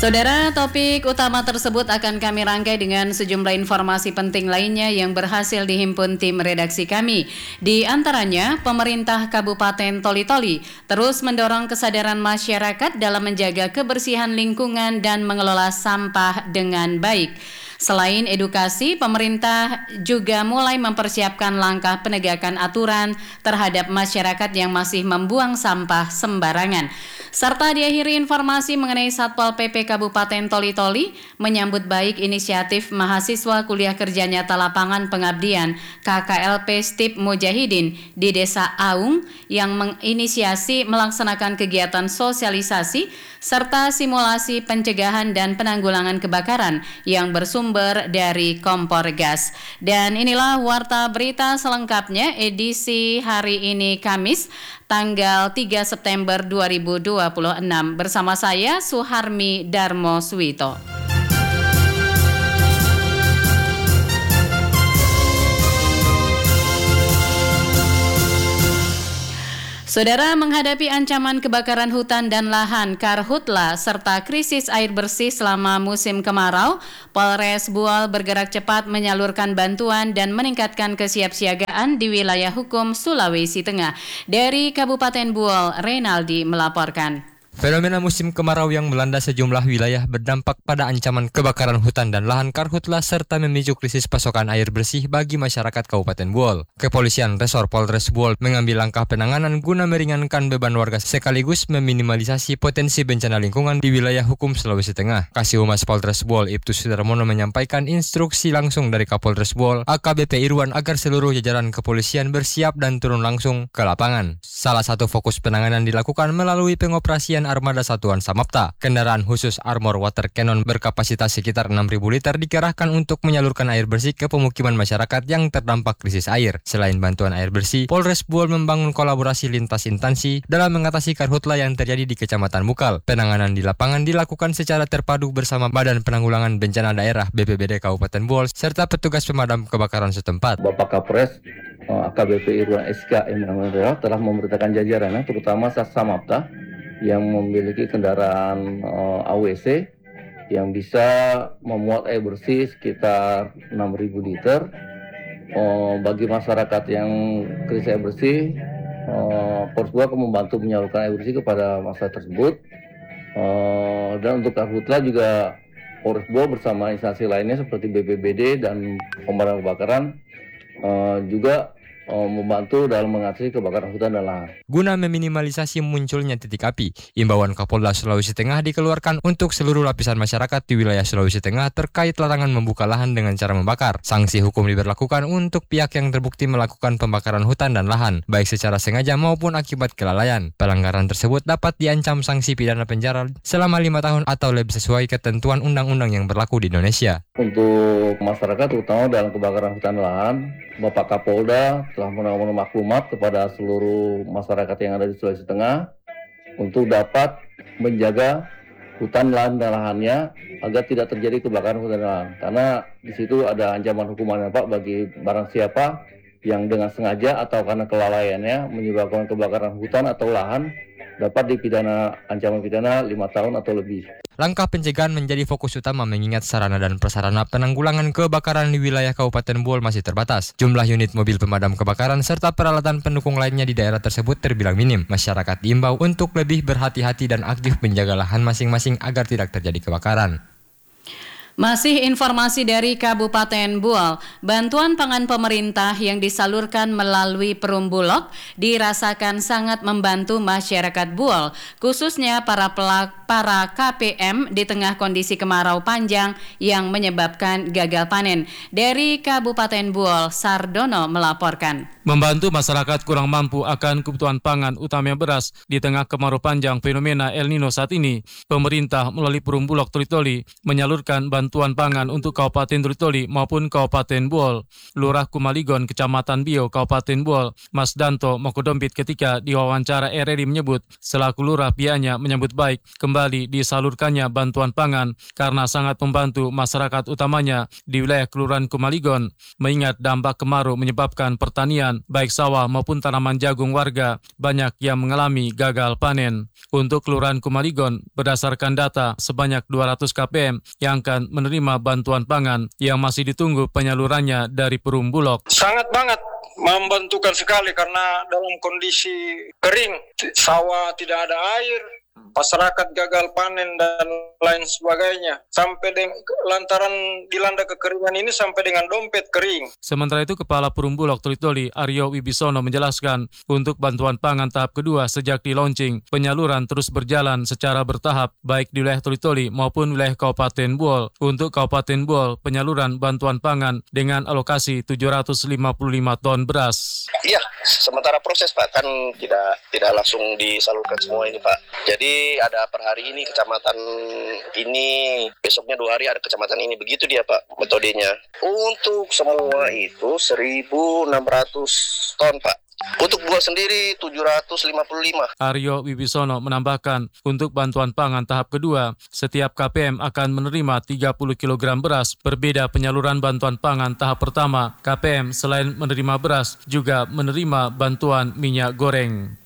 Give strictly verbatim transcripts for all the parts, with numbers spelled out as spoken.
Saudara, topik utama tersebut akan kami rangkai dengan sejumlah informasi penting lainnya yang berhasil dihimpun tim redaksi kami. Di antaranya, pemerintah Kabupaten Toli-Toli terus mendorong kesadaran masyarakat dalam menjaga kebersihan lingkungan dan mengelola sampah dengan baik. Selain edukasi, pemerintah juga mulai mempersiapkan langkah penegakan aturan terhadap masyarakat yang masih membuang sampah sembarangan. Serta diakhiri informasi mengenai Satpol P P Kabupaten Toli-Toli menyambut baik inisiatif mahasiswa kuliah kerja nyata lapangan pengabdian K K L P Stip Mujahidin di Desa Aung yang menginisiasi melaksanakan kegiatan sosialisasi serta simulasi pencegahan dan penanggulangan kebakaran yang bersumber dari kompor gas. Dan inilah warta berita selengkapnya edisi hari ini Kamis tanggal tiga September dua ribu dua puluh enam bersama saya Suharmi Darmo Suwito. Saudara, menghadapi ancaman kebakaran hutan dan lahan, karhutla, serta krisis air bersih selama musim kemarau, Polres Buol bergerak cepat menyalurkan bantuan dan meningkatkan kesiapsiagaan di wilayah hukum Sulawesi Tengah. Dari Kabupaten Buol, Reynaldi melaporkan. Fenomena musim kemarau yang melanda sejumlah wilayah berdampak pada ancaman kebakaran hutan dan lahan karhutla serta memicu krisis pasokan air bersih bagi masyarakat Kabupaten Buol. Kepolisian Resor Polres Buol mengambil langkah penanganan guna meringankan beban warga sekaligus meminimalisasi potensi bencana lingkungan di wilayah hukum Sulawesi Tengah. Kasih Humas Polres Buol Ibtu Sudarmono menyampaikan instruksi langsung dari Kapolres Buol A K B P Irwan agar seluruh jajaran kepolisian bersiap dan turun langsung ke lapangan. Salah satu fokus penanganan dilakukan melalui pengoperasian armada satuan Samapta. Kendaraan khusus Armor Water Cannon berkapasitas sekitar enam ribu liter dikerahkan untuk menyalurkan air bersih ke pemukiman masyarakat yang terdampak krisis air. Selain bantuan air bersih, Polres Buol membangun kolaborasi lintas instansi dalam mengatasi karhutla yang terjadi di Kecamatan Bukal. Penanganan di lapangan dilakukan secara terpadu bersama Badan Penanggulangan Bencana Daerah B P B D Kabupaten Buol serta petugas pemadam kebakaran setempat. Bapak Kapolres A K B P Irwan S K M telah memerintahkan jajarannya terutama Samapta yang memiliki kendaraan uh, A W C yang bisa memuat air bersih sekitar enam ribu liter. Uh, bagi masyarakat yang krisis air bersih, uh, Polres Buol akan membantu menyalurkan air bersih kepada masyarakat tersebut. Uh, dan untuk karhutla juga Polres Buol bersama instansi lainnya seperti B P B D dan pemadam kebakaran uh, juga membantu dalam mengatasi kebakaran hutan dan lahan. Guna meminimalisasi munculnya titik api, imbauan Kapolda Sulawesi Tengah dikeluarkan untuk seluruh lapisan masyarakat di wilayah Sulawesi Tengah terkait larangan membuka lahan dengan cara membakar. Sanksi hukum diberlakukan untuk pihak yang terbukti melakukan pembakaran hutan dan lahan, baik secara sengaja maupun akibat kelalaian. Pelanggaran tersebut dapat diancam sanksi pidana penjara selama lima tahun atau lebih sesuai ketentuan undang-undang yang berlaku di Indonesia. Untuk masyarakat terutama dalam kebakaran hutan dan lahan, Bapak Kapolda telah menawarkan maklumat kepada seluruh masyarakat yang ada di Sulawesi Tengah untuk dapat menjaga hutan lahan dan lahannya agar tidak terjadi kebakaran hutan dan lahan. Karena di situ ada ancaman hukuman Pak bagi barang siapa yang dengan sengaja atau karena kelalaiannya menyebabkan kebakaran hutan atau lahan dapat dipidana ancaman pidana lima tahun atau lebih. Langkah pencegahan menjadi fokus utama mengingat sarana dan prasarana penanggulangan kebakaran di wilayah Kabupaten Buol masih terbatas. Jumlah unit mobil pemadam kebakaran serta peralatan pendukung lainnya di daerah tersebut terbilang minim. Masyarakat diimbau untuk lebih berhati-hati dan aktif menjaga lahan masing-masing agar tidak terjadi kebakaran. Masih informasi dari Kabupaten Buol, bantuan pangan pemerintah yang disalurkan melalui Perum Bulog dirasakan sangat membantu masyarakat Buol, khususnya para pelak, para K P M di tengah kondisi kemarau panjang yang menyebabkan gagal panen. Dari Kabupaten Buol, Sardono melaporkan. Membantu masyarakat kurang mampu akan kebutuhan pangan utamanya beras di tengah kemarau panjang fenomena El Nino saat ini, pemerintah melalui Perum Bulog Toli-Toli menyalurkan bantuan bantuan pangan untuk Kabupaten Toli-Toli maupun Kabupaten Buol. Lurah Kumaligon, Kecamatan Bio, Kabupaten Buol, Mas Danto Mokodompit ketika diwawancara R R I menyebut selaku lurah pihaknya menyambut baik kembali disalurkannya bantuan pangan karena sangat membantu masyarakat utamanya di wilayah Kelurahan Kumaligon, mengingat dampak kemarau menyebabkan pertanian baik sawah maupun tanaman jagung warga banyak yang mengalami gagal panen. Untuk Kelurahan Kumaligon, berdasarkan data sebanyak dua ratus K P M yang akan menerima bantuan pangan yang masih ditunggu penyalurannya dari Perum Bulog. Sangat banget membantukan sekali karena dalam kondisi kering, sawah tidak ada air, masyarakat gagal panen dan lain sebagainya. Sampai dengan lantaran dilanda kekeringan ini sampai dengan dompet kering. Sementara itu Kepala Perum Bulog Toli-Toli Aryo Wibisono menjelaskan untuk bantuan pangan tahap kedua sejak di launching, penyaluran terus berjalan secara bertahap baik di wilayah Toli-Toli maupun wilayah Kabupaten Buol. Untuk Kabupaten Buol, penyaluran bantuan pangan dengan alokasi tujuh ratus lima puluh lima ton beras. Iya, sementara proses Pak, kan tidak tidak langsung disalurkan semua ini Pak. Jadi ada per hari ini kecamatan ini, besoknya dua hari ada kecamatan ini, begitu dia Pak metodenya. Untuk semua itu seribu enam ratus ton Pak. Untuk buah sendiri tujuh ratus lima puluh lima. Aryo Wibisono menambahkan, untuk bantuan pangan tahap kedua, setiap K P M akan menerima tiga puluh kilogram beras. Berbeda penyaluran bantuan pangan tahap pertama, K P M selain menerima beras, juga menerima bantuan minyak goreng.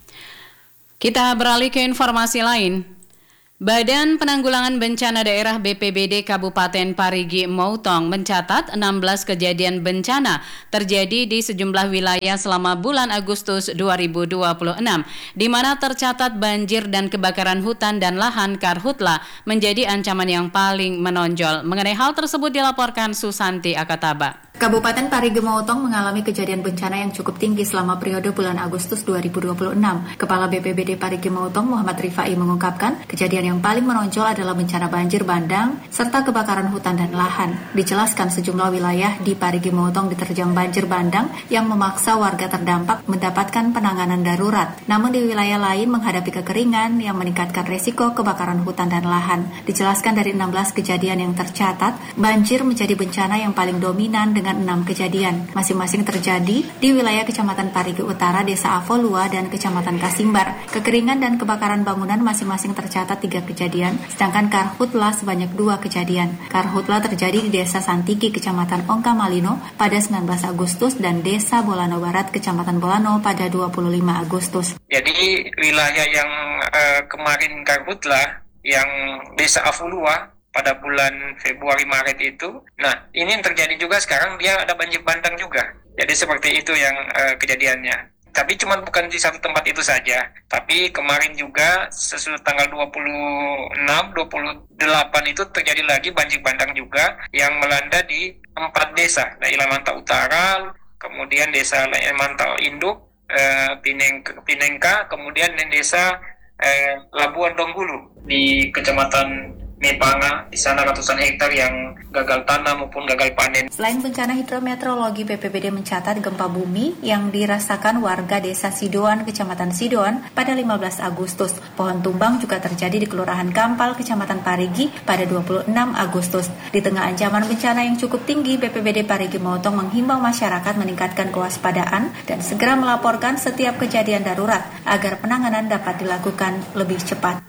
Kita beralih ke informasi lain. Badan Penanggulangan Bencana Daerah B P B D Kabupaten Parigi Motong mencatat enam belas kejadian bencana terjadi di sejumlah wilayah selama bulan Agustus dua ribu dua puluh enam, di mana tercatat banjir dan kebakaran hutan dan lahan karhutla menjadi ancaman yang paling menonjol. Mengenai hal tersebut dilaporkan Susanti Akataba. Kabupaten Parigi Motong mengalami kejadian bencana yang cukup tinggi selama periode bulan Agustus dua ribu dua puluh enam. Kepala B P B D Parigi Motong Muhammad Rifai mengungkapkan kejadian yang paling menonjol adalah bencana banjir bandang serta kebakaran hutan dan lahan. Dijelaskan sejumlah wilayah di Parigi Motong diterjang banjir bandang yang memaksa warga terdampak mendapatkan penanganan darurat. Namun di wilayah lain menghadapi kekeringan yang meningkatkan resiko kebakaran hutan dan lahan. Dijelaskan dari enam belas kejadian yang tercatat, banjir menjadi bencana yang paling dominan dengan enam kejadian. Masing-masing terjadi di wilayah Kecamatan Parigi Utara, Desa Avolua, dan Kecamatan Kasimbar. Kekeringan dan kebakaran bangunan masing-masing tercatat tiga kejadian, sedangkan karhutla sebanyak dua kejadian. Karhutla terjadi di Desa Santiki, Kecamatan Ongka Malino pada sembilan belas Agustus dan Desa Bolano Barat, Kecamatan Bolano pada dua puluh lima Agustus. Jadi wilayah yang uh, kemarin karhutla, yang Desa Avolua pada bulan Februari Maret itu, nah ini yang terjadi juga sekarang, dia ada banjir bandang juga. Jadi seperti itu yang uh, kejadiannya. Tapi cuma bukan di satu tempat itu saja. Tapi kemarin juga sesudah tanggal dua puluh enam, dua puluh delapan itu terjadi lagi banjir bandang juga yang melanda di empat desa, Ilamanta Utara, kemudian Desa Ilamanta Induk, uh, Pinengka, Pinengka, kemudian desa uh, Labuan Donggulu di Kecamatan Mepanga. Di sana ratusan hektar yang gagal tanam maupun gagal panen. Selain bencana hidrometeorologi, B P B D mencatat gempa bumi yang dirasakan warga Desa Sidoan, Kecamatan Sidoan pada lima belas Agustus. Pohon tumbang juga terjadi di Kelurahan Kampal, Kecamatan Parigi pada dua puluh enam Agustus. Di tengah ancaman bencana yang cukup tinggi, B P B D Parigi Motong menghimbau masyarakat meningkatkan kewaspadaan dan segera melaporkan setiap kejadian darurat agar penanganan dapat dilakukan lebih cepat.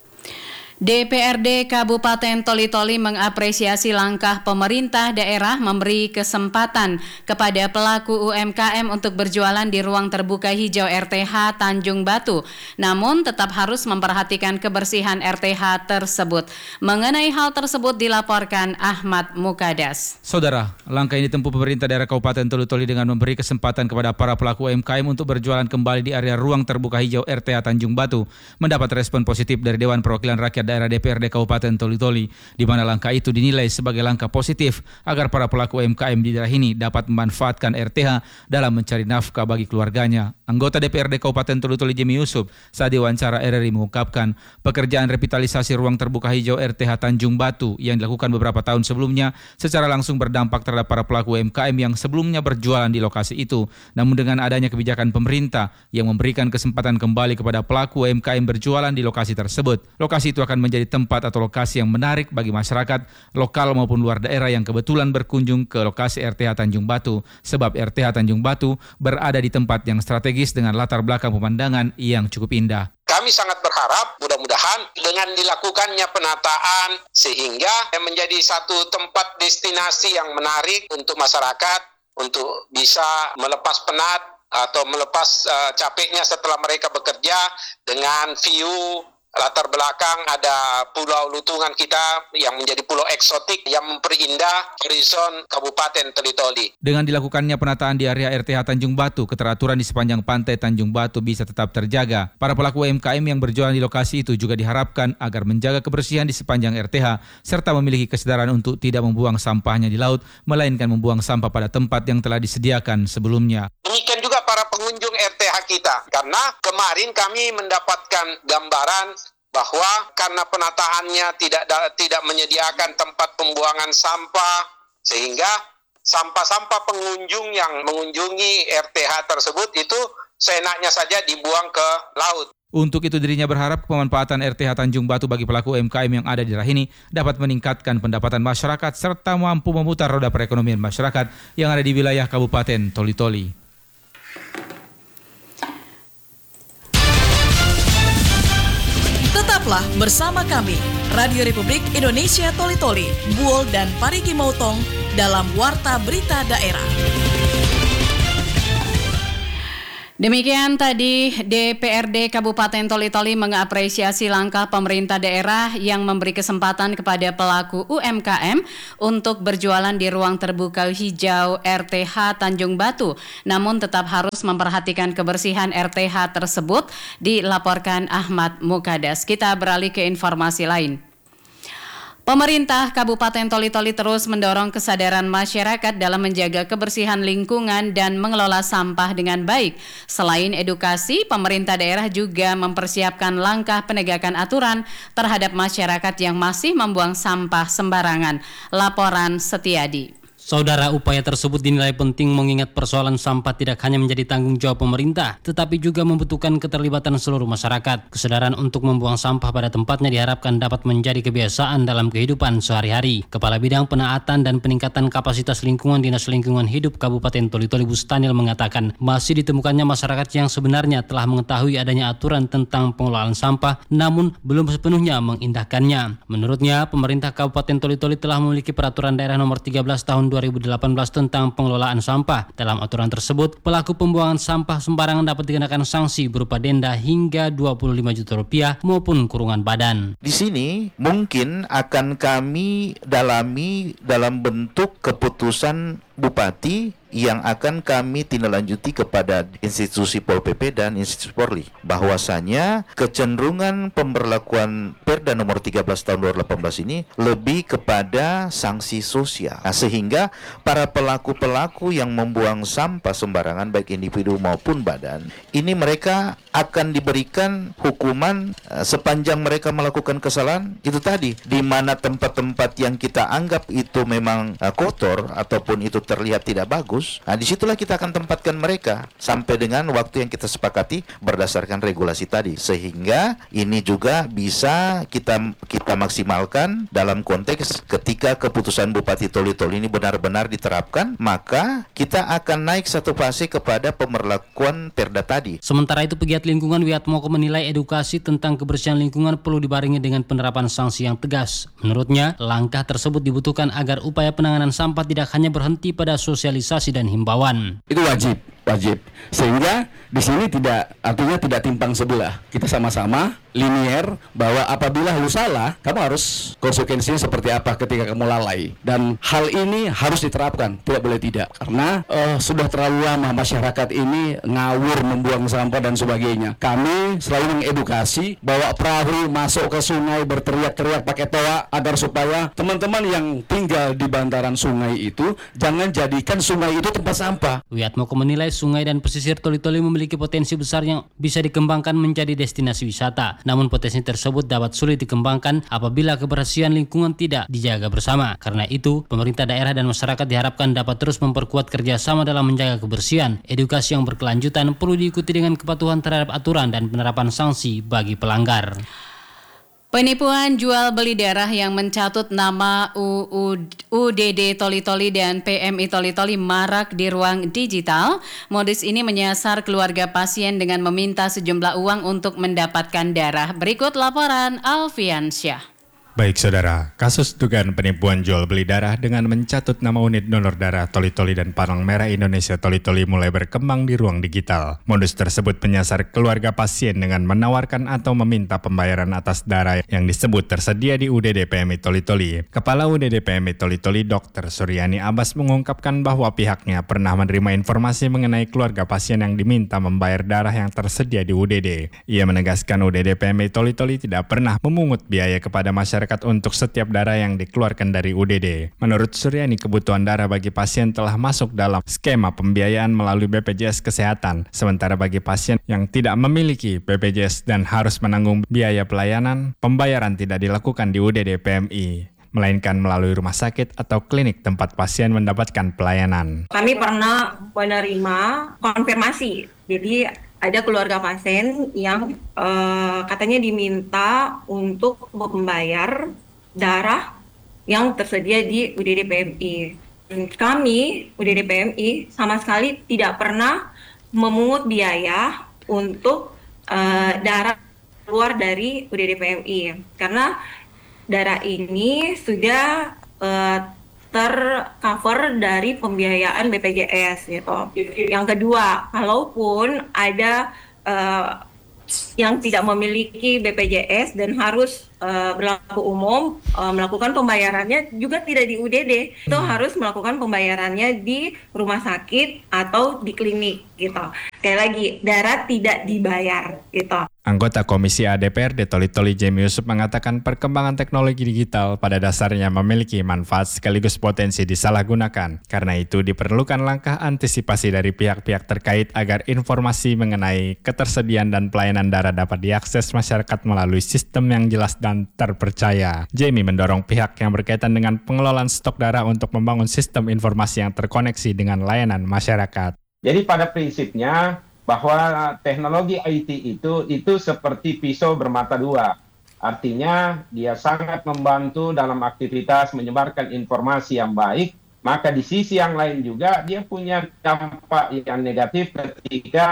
D P R D Kabupaten Toli-Toli mengapresiasi langkah pemerintah daerah memberi kesempatan kepada pelaku U M K M untuk berjualan di ruang terbuka hijau R T H Tanjung Batu, namun tetap harus memperhatikan kebersihan R T H tersebut. Mengenai hal tersebut dilaporkan Ahmad Mukadas. Saudara, langkah ini ditempuh pemerintah daerah Kabupaten Toli-Toli dengan memberi kesempatan kepada para pelaku U M K M untuk berjualan kembali di area ruang terbuka hijau R T H Tanjung Batu, mendapat respon positif dari Dewan Perwakilan Rakyat daerah D P R D Kabupaten Toli-Toli, di mana langkah itu dinilai sebagai langkah positif agar para pelaku U M K M di daerah ini dapat memanfaatkan R T H dalam mencari nafkah bagi keluarganya. Anggota D P R D Kabupaten Toli-Toli Jimmy Yusuf saat diwawancara R R I mengungkapkan pekerjaan revitalisasi ruang terbuka hijau R T H Tanjung Batu yang dilakukan beberapa tahun sebelumnya secara langsung berdampak terhadap para pelaku U M K M yang sebelumnya berjualan di lokasi itu. Namun dengan adanya kebijakan pemerintah yang memberikan kesempatan kembali kepada pelaku U M K M berjualan di lokasi tersebut, lokasi itu akan akan menjadi tempat atau lokasi yang menarik bagi masyarakat lokal maupun luar daerah yang kebetulan berkunjung ke lokasi R T H Tanjung Batu, sebab R T H Tanjung Batu berada di tempat yang strategis dengan latar belakang pemandangan yang cukup indah. Kami sangat berharap mudah-mudahan dengan dilakukannya penataan sehingga menjadi satu tempat destinasi yang menarik untuk masyarakat untuk bisa melepas penat atau melepas uh, capeknya setelah mereka bekerja dengan view latar belakang ada pulau Lutungan kita yang menjadi pulau eksotik yang memperindah horizon Kabupaten Toli-Toli. Dengan dilakukannya penataan di area R T H Tanjung Batu, keteraturan di sepanjang pantai Tanjung Batu bisa tetap terjaga. Para pelaku U M K M yang berjualan di lokasi itu juga diharapkan agar menjaga kebersihan di sepanjang R T H serta memiliki kesadaran untuk tidak membuang sampahnya di laut, melainkan membuang sampah pada tempat yang telah disediakan sebelumnya. Demikian juga para pengunjung R T H kita, karena kemarin kami mendapatkan gambaran bahwa karena penataannya tidak tidak menyediakan tempat pembuangan sampah, sehingga sampah-sampah pengunjung yang mengunjungi R T H tersebut itu seenaknya saja dibuang ke laut. Untuk itu dirinya berharap pemanfaatan R T H Tanjung Batu bagi pelaku U M K M yang ada di daerah ini dapat meningkatkan pendapatan masyarakat serta mampu memutar roda perekonomian masyarakat yang ada di wilayah Kabupaten Toli-Toli. Tetaplah bersama kami, Radio Republik Indonesia Toli-Toli, Buol dan Parigi Motong dalam Warta Berita Daerah. Demikian tadi D P R D Kabupaten Toli-Toli mengapresiasi langkah pemerintah daerah yang memberi kesempatan kepada pelaku U M K M untuk berjualan di ruang terbuka hijau R T H Tanjung Batu, namun tetap harus memperhatikan kebersihan R T H tersebut, dilaporkan Ahmad Mukadas. Kita beralih ke informasi lain. Pemerintah Kabupaten Toli-Toli terus mendorong kesadaran masyarakat dalam menjaga kebersihan lingkungan dan mengelola sampah dengan baik. Selain edukasi, pemerintah daerah juga mempersiapkan langkah penegakan aturan terhadap masyarakat yang masih membuang sampah sembarangan. Laporan Setiadi. Saudara, upaya tersebut dinilai penting mengingat persoalan sampah tidak hanya menjadi tanggung jawab pemerintah, tetapi juga membutuhkan keterlibatan seluruh masyarakat. Kesadaran untuk membuang sampah pada tempatnya diharapkan dapat menjadi kebiasaan dalam kehidupan sehari-hari. Kepala Bidang Penaatan dan Peningkatan Kapasitas Lingkungan Dinas Lingkungan Hidup Kabupaten Toli-Toli Bustanil mengatakan masih ditemukannya masyarakat yang sebenarnya telah mengetahui adanya aturan tentang pengelolaan sampah, namun belum sepenuhnya mengindahkannya. Menurutnya, pemerintah Kabupaten Toli-Toli telah memiliki peraturan daerah nomor tiga belas tahun dua ribu delapan belas tentang pengelolaan sampah. Dalam aturan tersebut, pelaku pembuangan sampah sembarangan dapat dikenakan sanksi berupa denda hingga dua puluh lima juta rupiah maupun kurungan badan. Di sini mungkin akan kami dalami dalam bentuk keputusan Bupati yang akan kami tindaklanjuti kepada institusi Pol P P dan institusi Polri, bahwasanya kecenderungan pemberlakuan Perda nomor tiga belas tahun dua ribu delapan belas ini lebih kepada sanksi sosial. Nah, sehingga para pelaku-pelaku yang membuang sampah sembarangan baik individu maupun badan, ini mereka akan diberikan hukuman uh, sepanjang mereka melakukan kesalahan itu tadi, di mana tempat-tempat yang kita anggap itu memang uh, kotor ataupun itu terlihat tidak bagus. Nah, disitulah kita akan tempatkan mereka sampai dengan waktu yang kita sepakati berdasarkan regulasi tadi, sehingga ini juga bisa kita kita maksimalkan dalam konteks ketika keputusan Bupati Toli-Toli ini benar-benar diterapkan, maka kita akan naik satu fase kepada pemberlakuan Perda tadi. Sementara itu, pegiat lingkungan Wiatmoko menilai edukasi tentang kebersihan lingkungan perlu dibarengi dengan penerapan sanksi yang tegas. Menurutnya, langkah tersebut dibutuhkan agar upaya penanganan sampah tidak hanya berhenti pada sosialisasi dan himbauan. Itu wajib, wajib. Sehingga di sini tidak, artinya tidak timpang sebelah. Kita sama-sama linier bahwa apabila lu salah, kamu harus konsekuensinya seperti apa ketika kamu lalai. Dan hal ini harus diterapkan, tidak boleh tidak. Karena uh, sudah terlalu lama masyarakat ini ngawur membuang sampah dan sebagainya. Kami selalu mengedukasi bawa perahu masuk ke sungai berteriak-teriak pakai toa agar supaya teman-teman yang tinggal di bantaran sungai itu jangan jadikan sungai itu tempat sampah. Wiatmoko menilai sungai dan pesisir Toli-Toli memiliki potensi besar yang bisa dikembangkan menjadi destinasi wisata. Namun potensi tersebut dapat sulit dikembangkan apabila kebersihan lingkungan tidak dijaga bersama. Karena itu, pemerintah daerah dan masyarakat diharapkan dapat terus memperkuat kerjasama dalam menjaga kebersihan. Edukasi yang berkelanjutan perlu diikuti dengan kepatuhan terhadap aturan dan penerapan sanksi bagi pelanggar. Penipuan jual beli darah yang mencatut nama U D D Toli-Toli dan P M I Toli-Toli marak di ruang digital. Modus ini menyasar keluarga pasien dengan meminta sejumlah uang untuk mendapatkan darah. Berikut laporan Alfian Syah. Baik saudara, kasus dugaan penipuan jual beli darah dengan mencatut nama unit donor darah Toli-Toli dan Palang Merah Indonesia Toli-Toli mulai berkembang di ruang digital. Modus tersebut menyasar keluarga pasien dengan menawarkan atau meminta pembayaran atas darah yang disebut tersedia di U D D P M I Toli-Toli. Kepala U D D P M I Toli-Toli Dokter Suryani Abbas mengungkapkan bahwa pihaknya pernah menerima informasi mengenai keluarga pasien yang diminta membayar darah yang tersedia di U D D. Ia menegaskan U D D P M I Toli-Toli tidak pernah memungut biaya kepada masyarakat untuk setiap darah yang dikeluarkan dari U D D. Menurut Suryani, kebutuhan darah bagi pasien telah masuk dalam skema pembiayaan melalui B P J S Kesehatan. Sementara bagi pasien yang tidak memiliki B P J S dan harus menanggung biaya pelayanan, pembayaran tidak dilakukan di U D D P M I, melainkan melalui rumah sakit atau klinik tempat pasien mendapatkan pelayanan. Kami pernah menerima konfirmasi, jadi ada keluarga pasien yang uh, katanya diminta untuk membayar darah yang tersedia di U D D P M I. Kami, U D D P M I, sama sekali tidak pernah memungut biaya untuk uh, darah keluar dari U D D P M I. Karena darah ini sudah uh, tercover dari pembiayaan B P J S gitu. Yang kedua, kalaupun ada uh, yang tidak memiliki B P J S dan harus uh, berlaku umum uh, melakukan pembayarannya juga tidak di U D D, itu harus melakukan pembayarannya di rumah sakit atau di klinik gitu. Sekali lagi, darah tidak dibayar gitu. Anggota Komisi A D P R D Toli-Toli Jemi Yusuf mengatakan perkembangan teknologi digital pada dasarnya memiliki manfaat sekaligus potensi disalahgunakan. Karena itu diperlukan langkah antisipasi dari pihak-pihak terkait agar informasi mengenai ketersediaan dan pelayanan darah dapat diakses masyarakat melalui sistem yang jelas dan terpercaya. Jemi mendorong pihak yang berkaitan dengan pengelolaan stok darah untuk membangun sistem informasi yang terkoneksi dengan layanan masyarakat. Jadi pada prinsipnya bahwa teknologi I T itu itu seperti pisau bermata dua. Artinya dia sangat membantu dalam aktivitas menyebarkan informasi yang baik, maka di sisi yang lain juga dia punya dampak yang negatif ketika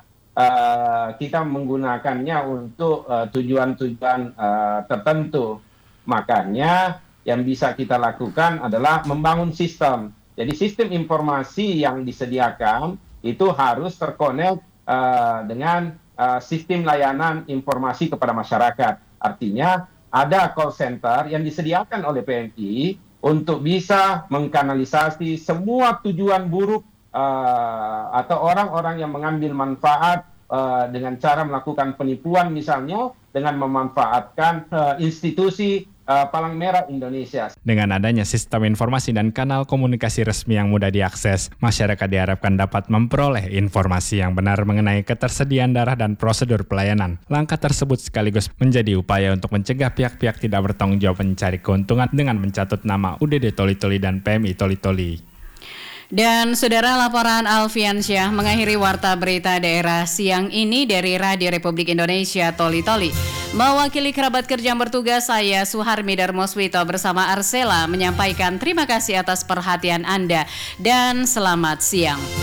uh, kita menggunakannya untuk uh, tujuan-tujuan uh, tertentu. Makanya yang bisa kita lakukan adalah membangun sistem. Jadi sistem informasi yang disediakan itu harus terkonek uh, dengan uh, sistem layanan informasi kepada masyarakat. Artinya ada call center yang disediakan oleh P M I untuk bisa mengkanalisasi semua tujuan buruk uh, atau orang-orang yang mengambil manfaat uh, dengan cara melakukan penipuan misalnya dengan memanfaatkan uh, institusi Uh, Palang Merah Indonesia. Dengan adanya sistem informasi dan kanal komunikasi resmi yang mudah diakses, masyarakat diharapkan dapat memperoleh informasi yang benar mengenai ketersediaan darah dan prosedur pelayanan. Langkah tersebut sekaligus menjadi upaya untuk mencegah pihak-pihak tidak bertanggung jawab mencari keuntungan dengan mencatut nama U D D Toli-Toli dan P M I Toli-Toli. Dan saudara, laporan Alfian Syah mengakhiri warta berita daerah siang ini dari Radio Republik Indonesia Toli-Toli. Mewakili kerabat kerja yang bertugas, saya Suharmi Darmoswito bersama Arsela menyampaikan terima kasih atas perhatian Anda dan selamat siang.